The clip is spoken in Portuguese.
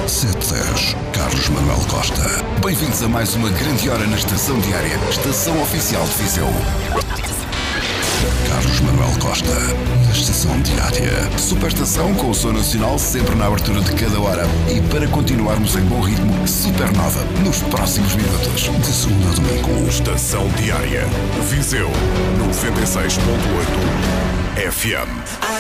710, Carlos Manuel Costa. Bem-vindos a mais uma grande hora na Estação Diária, Estação Oficial de Viseu. Carlos Manuel Costa, na Estação Diária. Superestação com o som nacional sempre na abertura de cada hora. E para continuarmos em bom ritmo, Supernova nos próximos minutos. De segunda a domingo. Estação Diária, Viseu 96.8 FM.